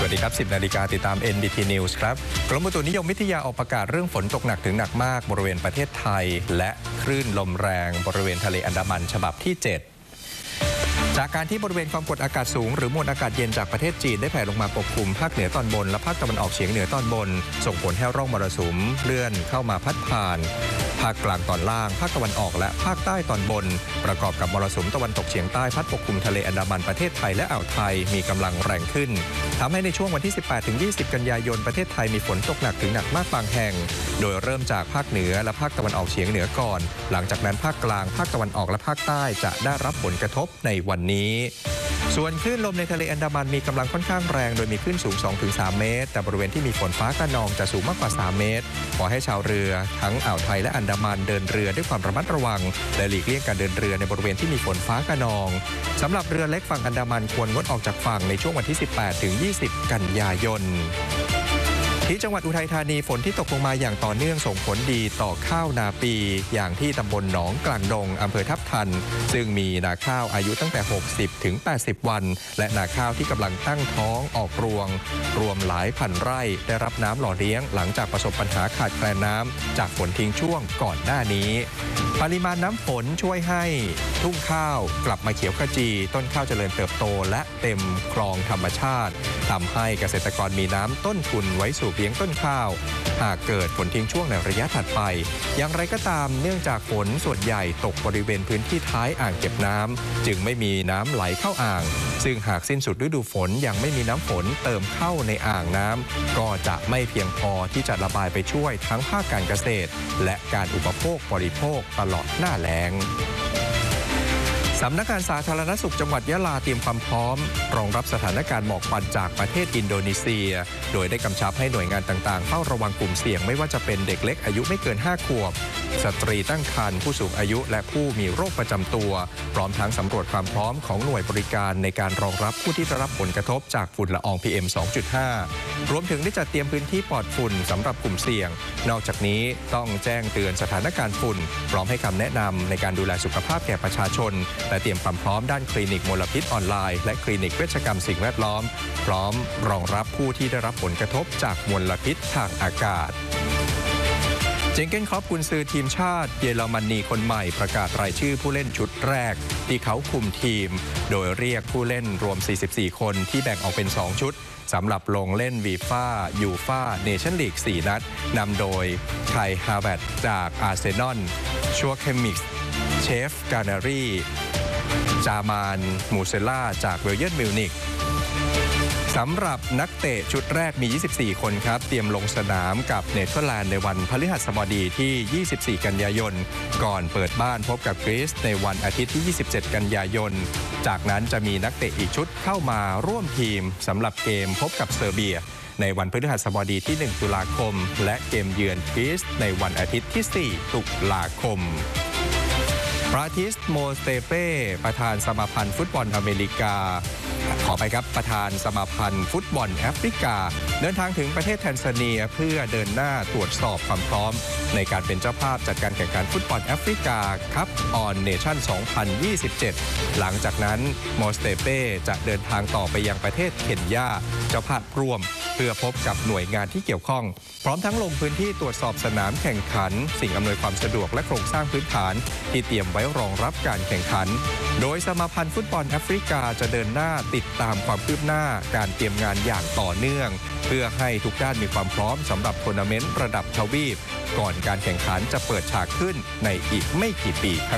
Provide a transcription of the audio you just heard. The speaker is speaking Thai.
วัสดีครับ 10 นาฬิกาติดตาม NDT News ครับกรมอุตุนิยมวิทยาออกประกาศเรื่องฝนตกหนักถึงหนักมากบริเวณประเทศไทยและคลื่นลมแรงบริเวณทะเลอันดามันฉบับที่ 7 จากการที่บริเวณความกดอากาศสูงหรือมวลอากาศเย็นจากประเทศจีนได้แผ่ลงมาปกคลุมภาคเหนือตอนบนและภาคตะวันออกเฉียงเหนือตอนบนส่งผลให้ร่องมรสุมเลื่อนเข้ามาพัดผ่านภาคกลางตอนล่างภาคตะวันออกและภาคใต้ตอนบนประกอบกับมรสุมตะวันตกเฉียงใต้พัดปกคลุมทะเลอันดามันประเทศไทยและอ่าวไทยมีกำลังแรงขึ้นทำให้ในช่วงวันที่ 18-20 กันยายนประเทศไทยมีฝนตกหนักถึงหนักมากบางแห่งโดยเริ่มจากภาคเหนือและภาคตะวันออกเฉียงเหนือก่อนหลังจากนั้นภาคกลางภาคตะวันออกและภาคใต้จะได้รับผลกระทบในวันนี้ส่วนคลื่นลมในทะเลอันดามันมีกำลังค่อนข้างแรงโดยมีคลื่นสูง 2-3 เมตรแต่บริเวณที่มีฝนฟ้าคะนองจะสูงมากกว่า 3 เมตรขอให้ชาวเรือทั้งอ่าวไทยและอันดามันเดินเรือด้วยความระมัดระวังและหลีกเลี่ยงการเดินเรือในบริเวณที่มีฝนฟ้าคะนองสำหรับเรือเล็กฝั่งอันดามันควรงดออกจากฝั่งในช่วงวันที่ 18-20 กันยายนที่จังหวัดอุทัยธานีฝนที่ตกลงมาอย่างต่อเนื่องส่งผลดีต่อข้าวนาปีอย่างที่ตำบลหนองกลางดงอำเภอทับทันซึ่งมีนาข้าวอายุตั้งแต่ 60-80 วันและนาข้าวที่กำลังตั้งท้องออกรวงรวมหลายพันไร่ได้รับน้ำหล่อเลี้ยงหลังจากประสบปัญหาขาดแคลนน้ำจากฝนทิ้งช่วงก่อนหน้านี้ปริมาณน้ำฝนช่วยให้ทุ่งข้าวกลับมาเขียวขจีต้นข้าวเจริญเติบโตและเต็มคลองธรรมชาติทำให้เกษตรกรมีน้ำต้นทุนไว้สูบเลี้ยงต้นข้าวหากเกิดฝนทิ้งช่วงในระยะถัดไปอย่างไรก็ตามเนื่องจากฝนส่วนใหญ่ตกบริเวณพื้นที่ท้ายอ่างเก็บน้ำจึงไม่มีน้ำไหลเข้าอ่างซึ่งหากสิ้นสุดฤดูฝนยังไม่มีน้ำฝนเติมเข้าในอ่างน้ำก็จะไม่เพียงพอที่จะระบายไปช่วยทั้งภาคการเกษตรและการอุปโภคบริโภคตลอดหน้าแล้งสำนักงานสาธารณสุขจังหวัดยะลาเตรียมความพร้อมรองรับสถานการณ์หมอกควันจากประเทศอินโดนีเซียโดยได้กำชับให้หน่วยงานต่างๆเฝ้าระวังกลุ่มเสี่ยงไม่ว่าจะเป็นเด็กเล็กอายุไม่เกิน 5 ขวบสตรีตั้งครรภ์ผู้สูงอายุและผู้มีโรคประจำตัวพร้อมทั้งสำรวจความพร้อมของหน่วยบริการในการรองรับผู้ที่ได้รับผลกระทบจากฝุ่นละออง PM 2.5 รวมถึงได้จัดเตรียมพื้นที่ปลอดฝุ่นสำหรับกลุ่มเสี่ยงนอกจากนี้ต้องแจ้งเตือนสถานการณ์ฝุ่นพร้อมให้คำแนะนำในการดูแลสุขภาพแก่ประชาชนและเตรียมความพร้อมด้านคลินิกมลพิษออนไลน์และคลินิกเวชกรรมสิ่งแวดล้อมพร้อมรองรับผู้ที่ได้รับผลกระทบจากมลพิษทางอากาศเจงเก้นคล็อปกุนซือทีมชาติเยอรมนีคนใหม่ประกาศรายชื่อผู้เล่นชุดแรกที่เขาคุมทีมโดยเรียกผู้เล่นรวม 44 คนที่แบ่งออกเป็น 2 ชุดสำหรับลงเล่นวีฟ่ายูฟ่าเนชั่นลีก 4 นัดนำโดยไคลฮาเวร์ตจากอาร์เซนอลชัวเคมิกส์เชฟกานารีจามานมูเซล่าจากเบลเยียมมิวนิกสำหรับนักเตะชุดแรกมี 24 คนครับเตรียมลงสนามกับเนเธอร์แลนด์ในวันพฤหัสบดีที่ 24 กันยายนก่อนเปิดบ้านพบกับกรีซในวันอาทิตย์ที่ 27 กันยายนจากนั้นจะมีนักเตะอีกชุดเข้ามาร่วมทีมสำหรับเกมพบกับเซอร์เบียในวันพฤหัสบดีที่ 1 ตุลาคมและเกมเยือนกรีซในวันอาทิตย์ที่ 4 ตุลาคมปราทิสโมสเตเป้ประธานสมาพันธ์ฟุตบอลอเมริกาขอไปครับประธานสมาพันธ์ฟุตบอลแอฟริกาเดินทางถึงประเทศแทนซาเนียเพื่อเดินหน้าตรวจสอบความพร้อมในการเป็นเจ้าภาพจัดการแข่งขันฟุตบอลแอฟริกาคัพออนเนชั่น 2027 หลังจากนั้นโมสเตเป้จะเดินทางต่อไปยังประเทศเคนยาเจ้าภาพร่วมเพื่อพบกับหน่วยงานที่เกี่ยวข้องพร้อมทั้งลงพื้นที่ตรวจสอบสนามแข่งขันสิ่งอำนวยความสะดวกและโครงสร้างพื้นฐานที่เตรียมไว้รองรับการแข่งขันโดยสมาพันธ์ฟุตบอลแอฟริกาจะเดินหน้าติดตามความคืบหน้าการเตรียมงานอย่างต่อเนื่องเพื่อให้ทุกด้านมีความพร้อมสำหรับทัวร์นาเมนต์ระดับทวีปก่อนการแข่งขันจะเปิดฉากขึ้นในอีกไม่กี่ปี